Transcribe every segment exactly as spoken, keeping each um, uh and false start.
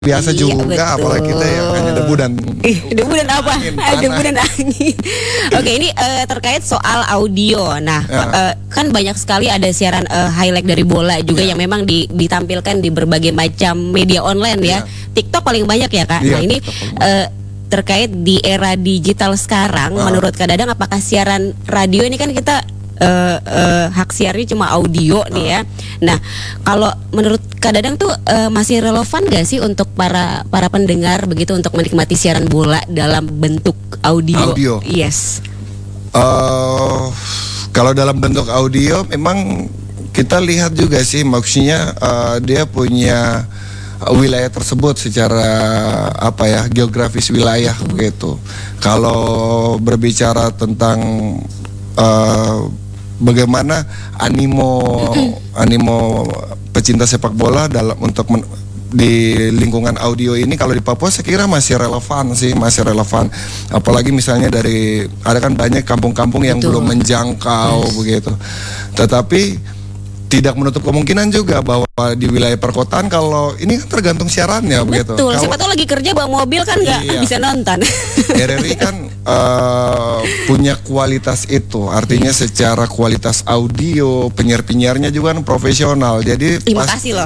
biasa Iya, juga, betul. apalagi kita yang hanya debu dan Ih, debu dan apa? angin, Ah, debu tanah. dan angin. Oke, ini eh, terkait soal audio. Nah, Ya. eh, kan banyak sekali ada siaran eh, highlight dari bola juga Ya. yang memang di- ditampilkan di berbagai macam media online ya. Ya. TikTok paling banyak ya, Kak. Iya, Nah, ini TikTok paling eh, terkait di era digital sekarang, Ah. menurut Kak Dadang, apakah siaran radio ini kan kita eh, eh, hak siarnya cuma audio nih ya. Nah, kalau menurut Kak Dadang tuh eh, masih relevan gak sih untuk para para pendengar begitu untuk menikmati siaran bola dalam bentuk audio? Audio. Yes. Eh, kalau dalam bentuk audio memang kita lihat juga sih, maksudnya eh, dia punya wilayah tersebut secara apa ya, geografis wilayah begitu. Kalau berbicara tentang eh, bagaimana animo animo pecinta sepak bola dalam untuk men- di lingkungan audio ini, kalau di Papua saya kira masih relevan sih, masih relevan. Apalagi misalnya dari ada kan banyak kampung-kampung yang Betul. belum menjangkau begitu. Tetapi tidak menutup kemungkinan juga bahwa di wilayah perkotaan, kalau ini kan tergantung siarannya begitu. Betul. Kalau Siapa tahu lagi kerja bawa mobil kan nggak Iya. bisa nonton. R R I kan eh, punya kualitas itu, artinya secara kualitas audio, penyiar-penyiarnya juga kan profesional. Jadi Terima pas- kasih loh.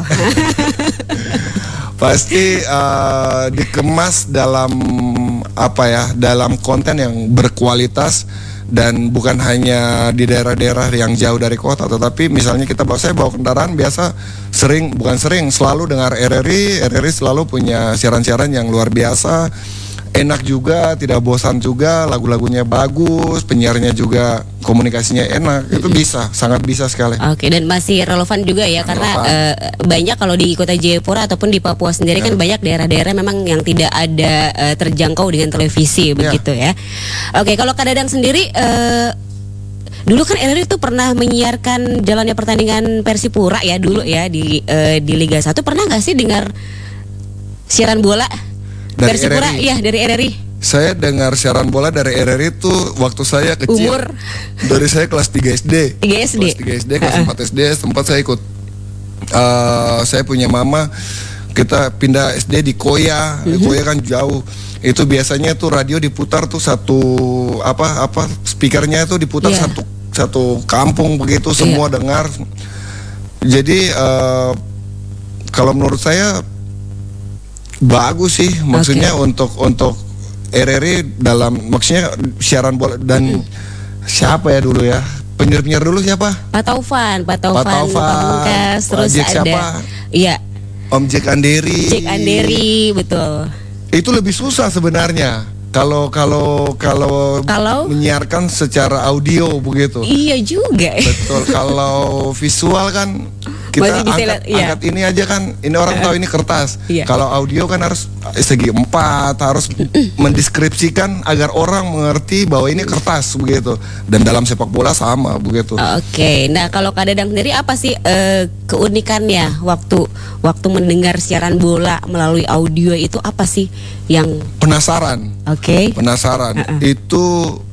pasti eh, dikemas dalam apa ya, dalam konten yang berkualitas, dan bukan hanya di daerah-daerah yang jauh dari kota, tetapi misalnya kita bawa saya bawa kendaraan biasa, sering bukan sering selalu dengar R R I. R R I selalu punya siaran-siaran yang luar biasa, enak juga, tidak bosan juga, lagu-lagunya bagus, penyiarnya juga komunikasinya enak. Itu bisa, sangat bisa sekali. Oke, dan masih relevan juga ya, karena Relevan. eh, banyak kalau di Kota Jayapura ataupun di Papua sendiri Ya. kan banyak daerah-daerah memang yang tidak ada eh, terjangkau dengan televisi begitu ya. Oke, kalau Kak Dadang sendiri eh, dulu kan R R I itu pernah menyiarkan jalannya pertandingan Persipura ya dulu ya di eh, di Liga satu. Pernah nggak sih dengar siaran bola Dari Persipura? R R I? Iya, dari R R I. Saya dengar siaran bola dari R R I itu waktu saya kecil. Umur? Dari saya kelas tiga S D. tiga S D. Kelas tiga S D, kelas empat S D tempat saya ikut. Eh, saya punya mama, kita pindah S D di Koya. Di Koya kan jauh. Itu biasanya tuh radio diputar tuh satu apa apa speakernya itu diputar Iya. satu satu kampung begitu, semua dengar. Jadi eh, kalau menurut saya bagus sih, maksudnya untuk untuk R R I dalam maksudnya siaran bola. Dan siapa ya dulu ya, penyiar-penyiar dulu siapa? Pak Taufan, Pak Taufan, Pak Taufan, Pamungkas, Pak terus Jack ada siapa? iya, Om Jack Anderi. Jack Anderi, betul. Itu lebih susah sebenarnya kalau kalau kalau Kalau? menyiarkan secara audio begitu. Iya juga. Betul. Kalau visual kan kita Masih bisa angkat, lihat, iya. angkat ini aja kan, ini orang tahu ini kertas. Iya. Kalau audio kan harus segi empat, harus mendeskripsikan agar orang mengerti bahwa ini kertas begitu. Dan dalam sepak bola sama begitu. Oke, nah kalau Kak Dadang sendiri apa sih eh, keunikannya waktu waktu mendengar siaran bola melalui audio itu, apa sih yang Penasaran, oke? penasaran. Uh-uh. Itu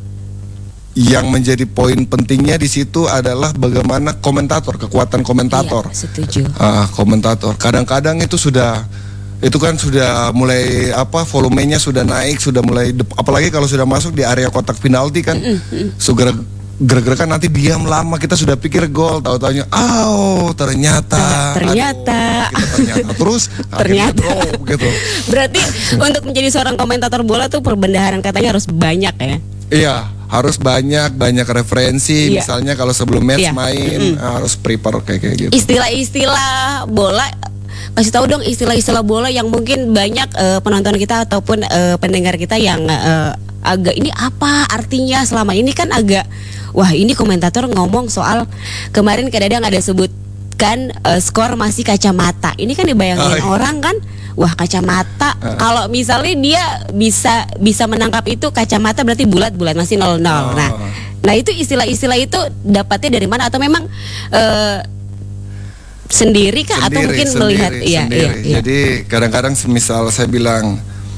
yang menjadi poin pentingnya di situ adalah bagaimana komentator, kekuatan komentator. Iya, setuju. Ah, komentator. Kadang-kadang itu sudah itu kan sudah mulai apa, volumenya sudah naik, sudah mulai dep- apalagi kalau sudah masuk di area kotak penalti kan. Sudah gerak-gerak kan, nanti diam lama, kita sudah pikir gol, tahu-taunya oh ternyata Ternyata. aduh, kita ternyata terus Ternyata. akhirnya draw, gitu. Berarti untuk menjadi seorang komentator bola tuh perbendaharaan katanya harus banyak ya. Iya, harus banyak banyak referensi. Iya. Misalnya kalau sebelum match Iya. main harus prepare kayak kayak gitu. Istilah-istilah bola, kasih tahu dong istilah-istilah bola yang mungkin banyak eh, penonton kita ataupun eh, pendengar kita yang eh, agak ini apa artinya selama ini kan agak, wah ini komentator ngomong soal kemarin kadang ada sebutkan eh, skor masih kacamata. Ini kan dibayangin Oh, iya. orang kan, wah kacamata. Uh. Kalau misalnya dia bisa bisa menangkap itu kacamata berarti bulat-bulat masih nol nol. Oh. Nah, nah itu istilah-istilah itu dapatnya dari mana, atau memang eh, sendiri kah atau mungkin melihat iya, sendiri. iya, iya. Jadi kadang-kadang semisal saya bilang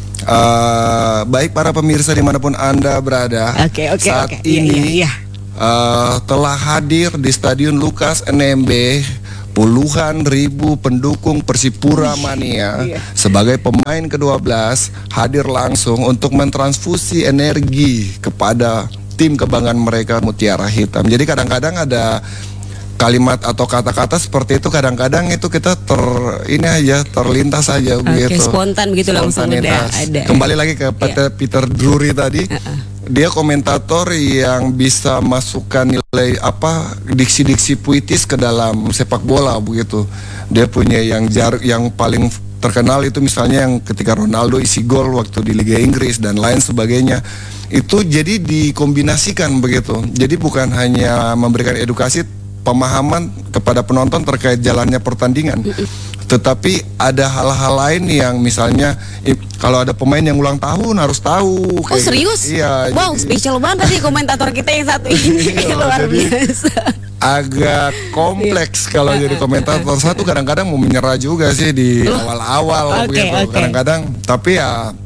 eh, baik para pemirsa dimanapun Anda berada, Oke, oke, saat oke. Iya, ini iya, iya. eh, telah hadir di Stadion Lukas N M B puluhan ribu pendukung Persipura Mania sebagai pemain kedua belas hadir langsung untuk mentransfusi energi kepada tim kebanggaan mereka Mutiara Hitam. Jadi kadang-kadang ada kalimat atau kata-kata seperti itu, kadang-kadang itu kita ter ini aja terlintas aja okay, begitu. Spontan begitu langsung udah ada. Kembali lagi ke Peter, yeah. Peter Drury tadi. Uh-uh. Dia komentator yang bisa masukkan nilai apa diksi-diksi puitis ke dalam sepak bola begitu. Dia punya yang jar yang paling terkenal itu misalnya yang ketika Ronaldo isi gol waktu di Liga Inggris dan lain sebagainya. Itu jadi dikombinasikan begitu. Jadi bukan hanya memberikan edukasi, pemahaman kepada penonton terkait jalannya pertandingan. Tetapi ada hal-hal lain yang misalnya kalau ada pemain yang ulang tahun harus tahu. Oh serius? Gitu. Iya. Wow, jadi, spesial banget nih komentator kita yang satu ini. Iya, luar biasa. Agak kompleks kalau jadi komentator. Satu kadang-kadang mau menyerah juga sih di awal-awal okay, begitu. Okay. Kadang-kadang, tapi ya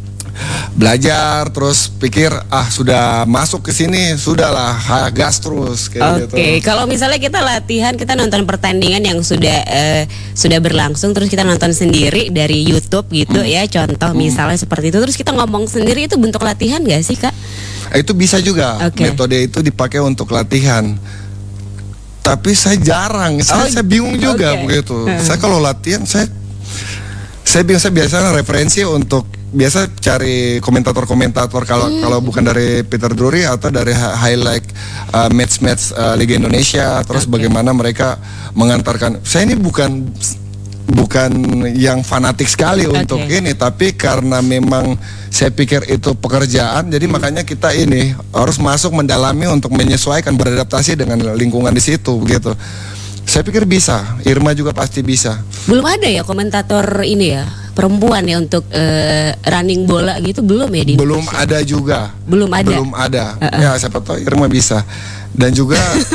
belajar terus pikir ah sudah masuk ke sini sudahlah gas terus kayak okay. gitu. Oke, kalau misalnya kita latihan, kita nonton pertandingan yang sudah uh, sudah berlangsung, terus kita nonton sendiri dari YouTube gitu hmm. ya, contoh hmm. misalnya seperti itu, terus kita ngomong sendiri, itu bentuk latihan gak sih Kak? Itu bisa juga, okay. metode itu dipakai untuk latihan. Tapi saya jarang, saya, oh, saya bingung juga okay. begitu. Hmm. Saya kalau latihan saya saya biasa biasanya referensi untuk biasa cari komentator-komentator kalau hmm. kalau bukan dari Peter Drury atau dari highlight uh, match-match uh, Liga Indonesia, terus okay. bagaimana mereka mengantarkan. Saya ini bukan bukan yang fanatik sekali okay. untuk ini, tapi karena memang saya pikir itu pekerjaan, jadi hmm. makanya kita ini harus masuk mendalami untuk menyesuaikan, beradaptasi dengan lingkungan di situ begitu. Saya pikir bisa, Irma juga pasti bisa. Belum ada ya komentator ini ya, perempuan ya untuk uh, running bola gitu, belum ya di Belum Indonesia? ada juga. Belum ada. Belum ada. Uh-uh. Ya siapa tahu Irma bisa. Dan juga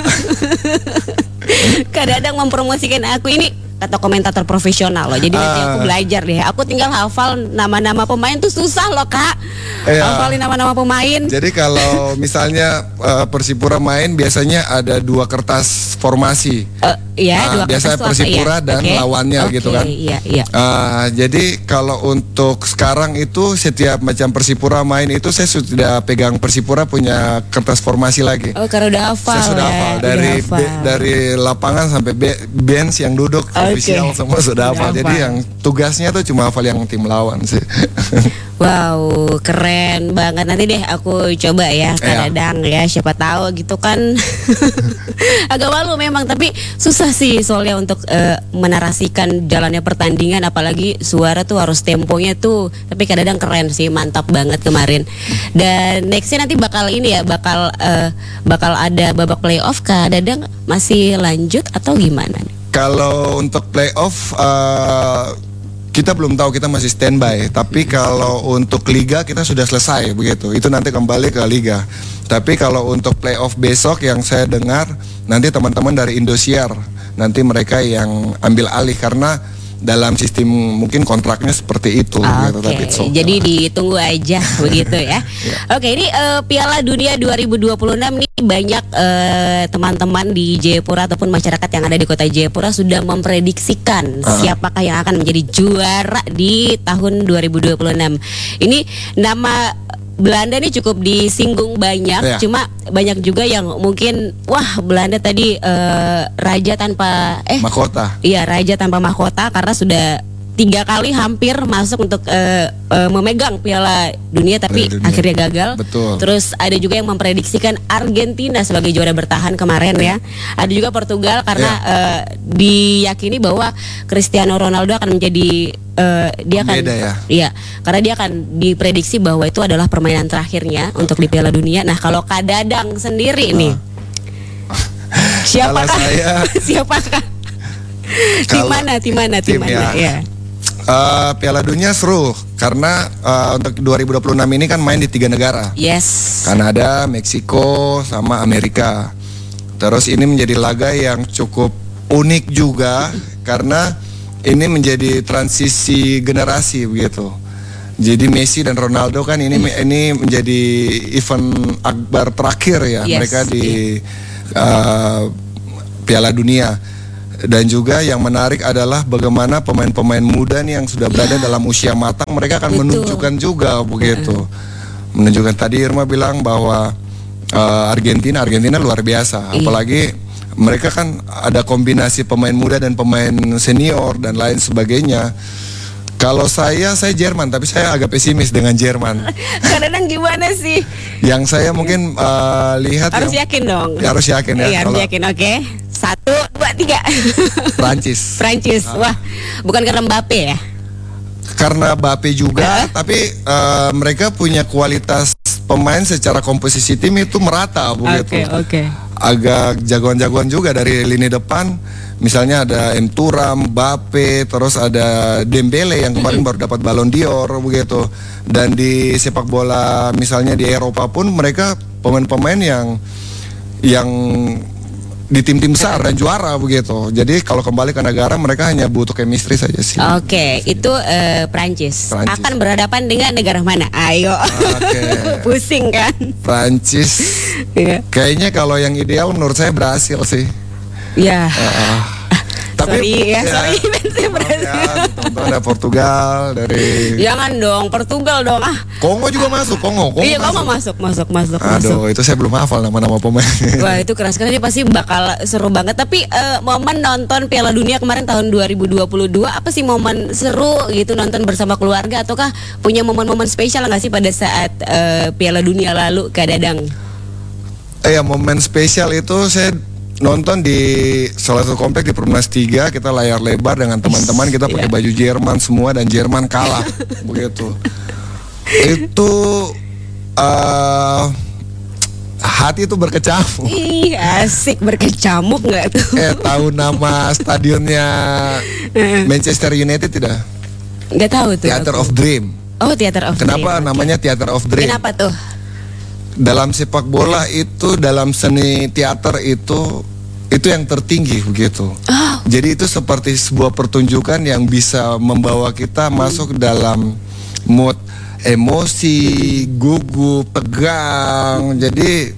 kadang-kadang mempromosikan aku ini kata komentator profesional loh. Jadi uh, nanti aku belajar deh. Aku tinggal hafal nama-nama pemain tuh susah loh Kak. Iya. Hafalin nama-nama pemain. Jadi kalau misalnya uh, Persipura main biasanya ada dua kertas formasi. Uh, iya, uh, dua biasanya kertas Persipura iya. dan okay. lawannya okay. gitu kan. Iya, iya. Uh, jadi kalau untuk sekarang itu setiap macam Persipura main itu saya sudah pegang Persipura punya kertas formasi lagi. Oh, karena udah hafal. Saya sudah ya, hafal dari hafal. Be, dari lapangan sampai be, bench yang duduk okay. official semua sudah hafal. Jadi yang tugasnya tuh cuma hafal yang tim lawan sih. Wow, keren banget. Nanti deh aku coba ya, kadang ya, siapa tahu gitu kan. Agak malu memang, tapi susah sih soalnya untuk uh, menarasikan jalannya pertandingan, apalagi suara tuh harus temponya tuh. Tapi kadang-kadang keren sih, mantap banget kemarin. Dan nextnya nanti bakal ini ya, bakal uh, bakal ada babak playoff. Kak Dadang masih lanjut atau gimana nih? Kalau untuk playoff uh, kita belum tahu, kita masih standby. Tapi kalau untuk liga kita sudah selesai begitu. Itu nanti kembali ke liga. Tapi kalau untuk playoff besok yang saya dengar nanti teman-teman dari Indosiar, nanti mereka yang ambil alih karena dalam sistem mungkin kontraknya seperti itu. Oke, gitu, tapi so, jadi ditunggu aja begitu ya. Yeah. Oke, ini uh, Piala Dunia dua ribu dua puluh enam nih banyak uh, teman-teman di Jayapura ataupun masyarakat yang ada di kota Jayapura sudah memprediksikan uh. siapakah yang akan menjadi juara di tahun dua ribu dua puluh enam. Ini nama Belanda ini cukup disinggung banyak, yeah. cuma banyak juga yang mungkin wah Belanda tadi uh, raja tanpa eh mahkota. Iya, raja tanpa mahkota karena sudah tiga kali hampir masuk untuk uh, uh, memegang Piala Dunia tapi Dunia. akhirnya gagal. Betul. Terus ada juga yang memprediksikan Argentina sebagai juara bertahan kemarin ya. Ada juga Portugal karena yeah. uh, diyakini bahwa Cristiano Ronaldo akan menjadi uh, dia akan ya. Iya, karena dia akan diprediksi bahwa itu adalah permainan terakhirnya okay. untuk di Piala Dunia. Nah, kalau Kak Dadang sendiri uh. nih. Siapakah? Saya, siapakah? Di mana? Di mana? Di mana? Ya. Uh, Piala Dunia seru karena uh, untuk dua ribu dua puluh enam ini kan main di tiga negara. Yes. Kanada, Meksiko, sama Amerika. Terus ini menjadi laga yang cukup unik juga karena ini menjadi transisi generasi begitu. Jadi Messi dan Ronaldo kan ini mm. ini menjadi event akbar terakhir ya yes. mereka di uh, Piala Dunia. Dan juga yang menarik adalah bagaimana pemain-pemain muda nih yang sudah berada dalam usia matang, mereka akan Betul. menunjukkan juga begitu. Menunjukkan, tadi Irma bilang bahwa uh, Argentina Argentina luar biasa, Iya. apalagi mereka kan ada kombinasi pemain muda dan pemain senior dan lain sebagainya. Kalau saya, saya Jerman, tapi saya agak pesimis dengan Jerman. Kadang gimana sih? Yang saya mungkin uh, lihat Harus yang, yakin dong. ya, harus yakin ya. Iya, harus Kalau yakin. Oke. Satu, dua, tiga. Prancis. Prancis. Wah, bukan karena Mbappe ya? Karena Mbappe juga, tapi uh, mereka punya kualitas pemain secara komposisi tim itu merata begitu. Oke, oke. Agak jagoan-jagoan juga dari lini depan. Misalnya ada M Thuram, Mbappe, terus ada Dembele yang kemarin baru dapat Ballon d'Or begitu. Dan di sepak bola misalnya di Eropa pun mereka pemain-pemain yang yang di tim-tim besar dan juara begitu. Jadi kalau kembali ke negara mereka hanya butuh chemistry saja sih. Oke, itu eh, Prancis. Prancis. Akan berhadapan dengan negara mana? Ayo. Oke. Pusing kan? Prancis. Iya. Kayaknya kalau yang ideal menurut saya Brasil sih. Ya. Uh, Sorry ya, sorry saya maaf Brasil. ya, contoh ada Portugal dari Jangan dong, Portugal dong. Ah. Kongo juga masuk, Kongo. Kongo Iya, kamu masuk, masuk, masuk, masuk. Aduh, itu saya belum hafal nama-nama pemain. Wah, itu keras keras, pasti bakal seru banget. Tapi eh, momen nonton Piala Dunia kemarin tahun dua ribu dua puluh dua, apa sih momen seru gitu nonton bersama keluarga, ataukah punya momen-momen spesial nggak sih pada saat eh, Piala Dunia lalu, Kak Dadang? Eh, ya, momen spesial itu saya nonton di salah satu komplek di Perumnas tiga, kita layar lebar dengan teman-teman, kita pakai baju Jerman semua dan Jerman kalah begitu. Itu uh, hati itu berkecamuk. Ih, asik, berkecamuk nggak tuh? Eh, tahu nama stadionnya Manchester United tidak? Nggak tahu tuh. Theater aku. of Dream. Oh, Theater of Kenapa Dream. namanya Theater of Dream? Kenapa tuh? Dalam sepak bola itu, dalam seni teater itu, itu yang tertinggi begitu. Oh. Jadi itu seperti sebuah pertunjukan yang bisa membawa kita masuk dalam mood emosi, gugup, tegang. Jadi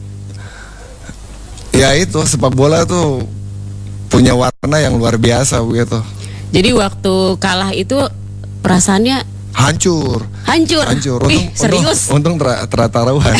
ya itu, sepak bola tuh punya warna yang luar biasa begitu. Jadi waktu kalah itu perasaannya Hancur. hancur. Hancur. Ih, serius. Untung, untung ter, tertaruhan.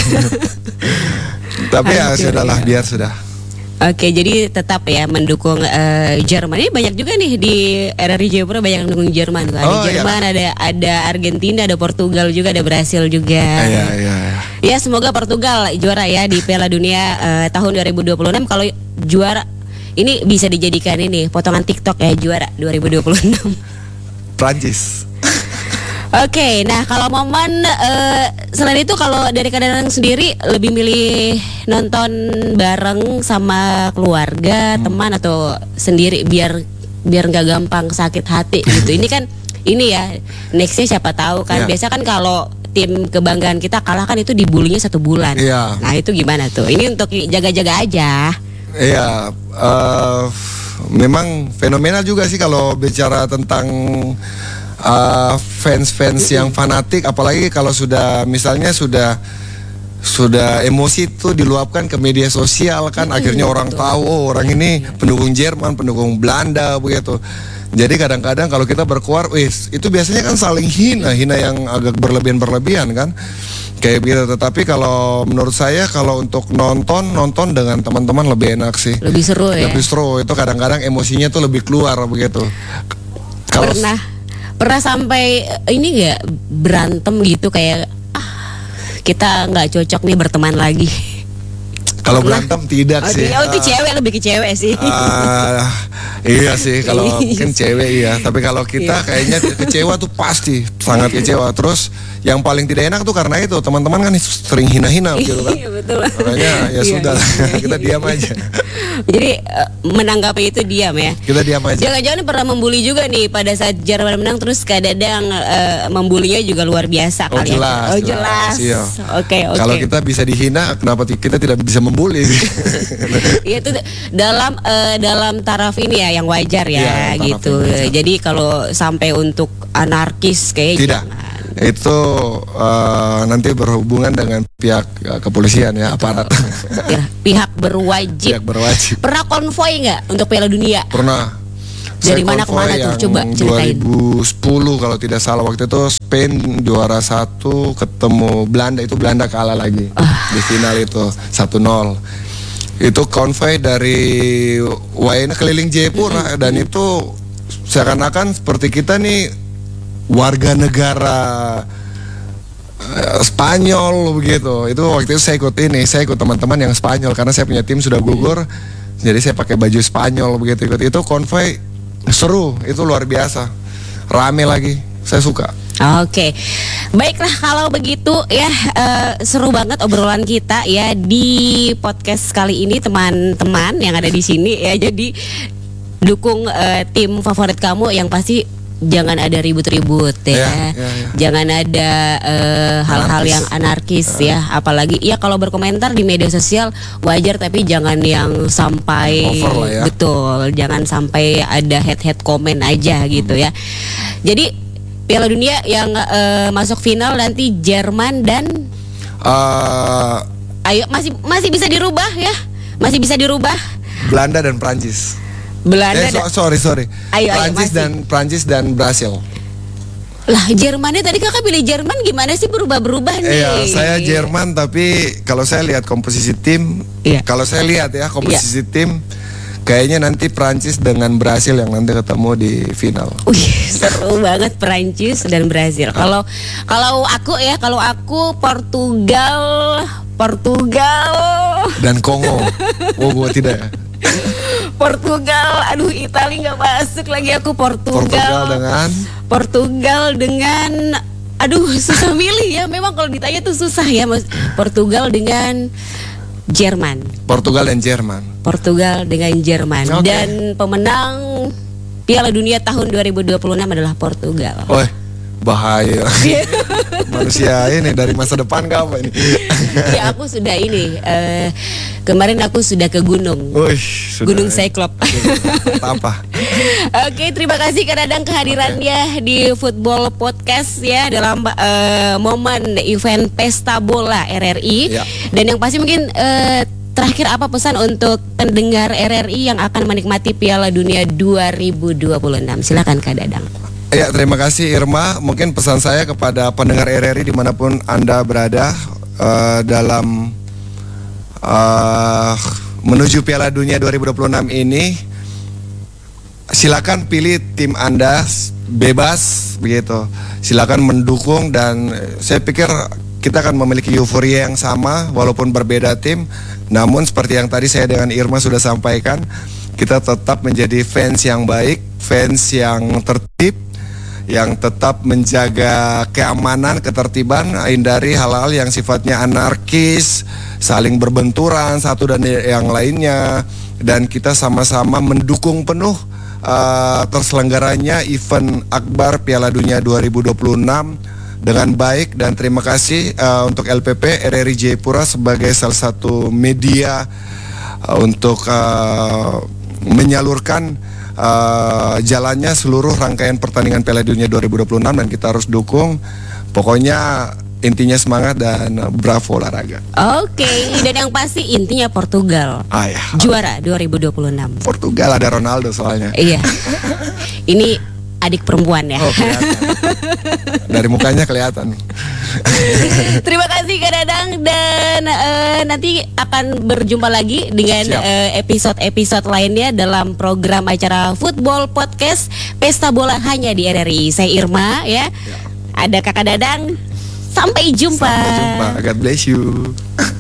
Tapi ya Hancur, sudahlah, ya. biar sudah. Oke, jadi tetap ya mendukung eh, Jerman. Ini banyak juga nih di R R I Jayapura, banyak yang mendukung Jerman. Tuh. Ada Oh, iya. Jerman, ada ada Argentina, ada Portugal juga, ada Brasil juga. Iya, iya, iya. Ya, semoga Portugal juara ya di Piala Dunia eh, tahun dua ribu dua puluh enam. Kalau juara ini bisa dijadikan ini potongan TikTok ya, juara dua ribu dua puluh enam. Prancis. Oke, nah kalau momen eh, selain itu, kalau dari kadang sendiri lebih milih nonton bareng sama keluarga, Hmm. teman, atau sendiri biar biar nggak gampang sakit hati gitu. Ini kan ini ya nextnya siapa tahu kan. Iya. Biasa kan kalau tim kebanggaan kita kalah kan itu dibulinya satu bulan. Iya. Nah itu gimana tuh? Ini untuk jaga-jaga aja. Iya, eh, memang fenomenal juga sih kalau bicara tentang uh, fans-fans yang fanatik, apalagi kalau sudah misalnya sudah sudah emosi itu diluapkan ke media sosial kan, akhirnya orang tahu oh orang ini pendukung Jerman, pendukung Belanda begitu. Jadi kadang-kadang kalau kita berkuar, wis itu biasanya kan saling hina, hina yang agak berlebihan-berlebihan kan. Kayak gitu. Tetapi kalau menurut saya kalau untuk nonton nonton dengan teman-teman lebih enak sih. Lebih seru ya. Lebih seru, itu kadang-kadang emosinya tuh lebih keluar begitu. Kalau Pernah pernah sampai eh, ini nggak berantem gitu, kayak ah kita nggak cocok nih berteman lagi. kalau Pernah? berantem tidak Oh, sih. dia- oh, itu Ah, cewek, lebih ke cewek sih. ah, iya sih, kalau mungkin cewek iya. Tapi kalau kita Iya. kayaknya kecewa tuh pasti sangat kecewa. Terus yang paling tidak enak tuh karena itu teman-teman kan sering hina-hina gitu kan. Iya, betul. Makanya ya Iya, sudah, iya, kita iya, diam iya. aja. Jadi eh, menanggapi itu diam ya. Kita diam aja. Jangan-jangan pernah membuli juga nih pada saat Jerman menang, terus Kak Dadang eh, membulinya juga luar biasa Oh kali ya. jelas, Oh jelas. iya. Oke oke. Kalau kita bisa dihina, kenapa ti- kita tidak bisa membuli? Iya, itu dalam eh, dalam taraf ini ya yang wajar ya, Iya, taraf gitu. yang wajar. Jadi kalau sampai untuk anarkis kayak Tidak. jangan. itu uh, nanti berhubungan dengan pihak uh, kepolisian ya, aparat. Ya, pihak berwajib. Pihak berwajib. Pernah konvoy nggak untuk Piala Dunia? Pernah. Dari mana ke mana tuh? Coba ceritain. dua ribu sepuluh kalau tidak salah, waktu itu Spain juara satu ketemu Belanda, itu Belanda kalah lagi ah. di final itu satu nol. Itu konvoy dari Wayana keliling Jayapura mm-hmm. dan itu seakan-akan seperti kita nih warga negara uh, Spanyol begitu. Itu waktu itu saya ikut ini, saya ikut teman-teman yang Spanyol karena saya punya tim sudah gugur. Mm-hmm. Jadi saya pakai baju Spanyol begitu ikut. Itu konvoy seru, itu luar biasa, rame lagi, saya suka. Oke, baiklah kalau begitu ya, uh, seru banget obrolan kita ya di podcast kali ini teman-teman yang ada di sini ya. Jadi dukung uh, tim favorit kamu yang pasti. Jangan ada ribut-ribut ya, ya, ya, ya. Jangan ada uh, hal-hal yang anarkis ya. ya. Apalagi ya kalau berkomentar di media sosial wajar, tapi jangan yang sampai ya. Betul, jangan sampai ada head-head komen aja gitu ya. Jadi Piala Dunia yang uh, masuk final nanti Jerman dan uh, ayo masih masih bisa dirubah ya, masih bisa dirubah. Belanda dan Prancis. Belanda eh, so, sorry sorry ayo, Prancis ayo, dan Prancis dan Brasil. Lah Jermannya tadi kakak pilih Jerman, gimana sih berubah-berubah nih? Iya, saya Jerman, tapi kalau saya lihat komposisi tim, iya. kalau saya lihat ya komposisi iya. tim, kayaknya nanti Prancis dengan Brasil yang nanti ketemu di final. Wih, seru banget Prancis dan Brasil. Kalau kalau aku ya, kalau aku Portugal, Portugal dan Kongo. Oh, gua tidak ya. Portugal, aduh Itali nggak masuk lagi aku. Portugal, Portugal dengan Portugal dengan aduh susah milih ya. Memang kalau ditanya tuh susah ya Mas. Portugal dengan Jerman. Portugal dan Jerman. Portugal dengan Jerman. Okay. Dan pemenang Piala Dunia tahun dua ribu dua puluh enam adalah Portugal. Oh, bahaya. Manusia ini dari masa depan gak apa ini? Ya aku sudah ini uh, kemarin aku sudah ke gunung. Uish, sudah. Gunung Cyclop. Apa? Oke, terima kasih Kak Dadang kehadirannya okay. di Football Podcast ya dalam uh, momen event Pesta Bola R R I ya. Dan yang pasti mungkin uh, terakhir apa pesan untuk pendengar R R I yang akan menikmati Piala Dunia dua ribu dua puluh enam? Silakan Kak Dadang. Ya, terima kasih Irma. Mungkin pesan saya kepada pendengar R R I dimanapun Anda berada uh, dalam uh, menuju Piala Dunia dua ribu dua puluh enam ini, silakan pilih tim Anda bebas begitu. Silakan mendukung dan saya pikir kita akan memiliki euforia yang sama walaupun berbeda tim. Namun seperti yang tadi saya dengan Irma sudah sampaikan, kita tetap menjadi fans yang baik, fans yang tertib, yang tetap menjaga keamanan, ketertiban, hindari hal-hal yang sifatnya anarkis, saling berbenturan satu dan yang lainnya, dan kita sama-sama mendukung penuh uh, terselenggaranya event akbar Piala Dunia dua ribu dua puluh enam dengan baik. Dan terima kasih uh, untuk L P P R R I Jayapura sebagai salah satu media uh, untuk uh, menyalurkan Uh, jalannya seluruh rangkaian pertandingan Piala Dunia dua ribu dua puluh enam dan kita harus dukung. Pokoknya intinya semangat dan uh, bravo olahraga. Oke, okay. Dan yang pasti intinya Portugal ah, ya. juara dua ribu dua puluh enam. Portugal ada Ronaldo soalnya. Iya. Ini adik perempuan ya. Oh, dari mukanya kelihatan. Terima kasih Kak Dadang dan uh, nanti akan berjumpa lagi dengan uh, episode-episode lainnya dalam program acara Football Podcast Pesta Bola hanya di R R I. Saya Irma ya. ya. Ada Kakak Dadang. Sampai jumpa. Sampai jumpa. God bless you.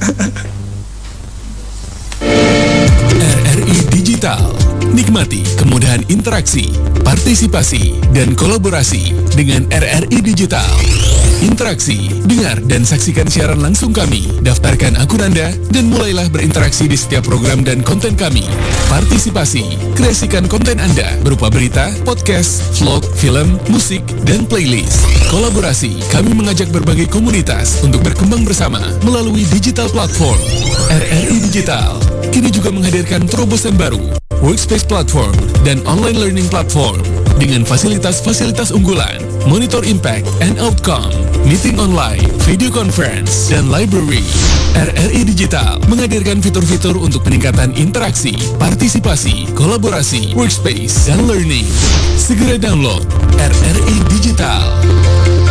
R R I Digital. Nikmati kemudahan interaksi, partisipasi, dan kolaborasi dengan R R I Digital. Interaksi, dengar dan saksikan siaran langsung kami, daftarkan akun Anda, dan mulailah berinteraksi di setiap program dan konten kami. Partisipasi, kreasikan konten Anda berupa berita, podcast, vlog, film, musik, dan playlist. Kolaborasi, kami mengajak berbagai komunitas untuk berkembang bersama melalui digital platform. R R I Digital kini juga menghadirkan terobosan baru, Workspace Platform dan Online Learning Platform dengan fasilitas-fasilitas unggulan monitor impact and outcome, meeting online, video conference, dan library. R R I Digital menghadirkan fitur-fitur untuk peningkatan interaksi, partisipasi, kolaborasi, workspace, dan learning. Segera download R R I Digital.